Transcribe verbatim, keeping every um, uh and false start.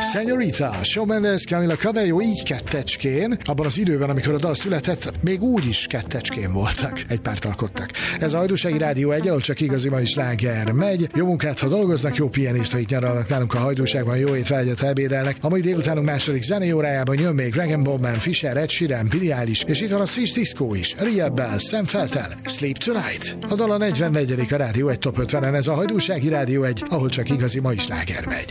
Señorita, Shawn Mendes, Camila Cabello így kettecskén, abban az időben, amikor a dal született, még úgy is kettecskén voltak, egy párt alkottak. Ez a Hajdúsági Rádió egy, ahol csak igazi mai sláger megy. Jó munkát, ha dolgoznak, jó pianistait nyaralnak nálunk a Hajdúságban, jó étvágyat ebédelnek. A mai délutánunk második zenei órájában jön még Dragon Ball Man, Fisher, Ed Sheeran, Billie Eilish, és itt van a Swiss Disco is, Ria Bell, Sam Feltel, Sleep Tonight. A dal a negyvennegyedik a Rádió egy Top ötvenen, ez a Hajdúsági Rádió egy, ahol csak igazi mai sláger megy.